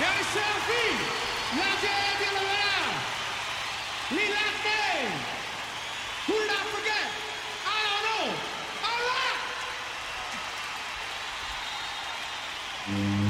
Harry Selfie, Nadia Villarreal, Lila Faye. Who did I forget? I don't know. All right.